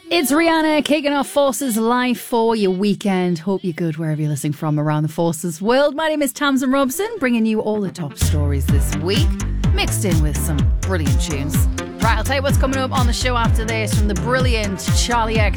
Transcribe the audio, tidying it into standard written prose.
It's Rihanna kicking off Forces Live for your weekend. Hope you're good wherever you're listening from around the Forces world. My name is Tamsin Robson, bringing you all the top stories this week, mixed in with some brilliant tunes. Right, I'll tell you what's coming up on the show after this from the brilliant Charlie XCX.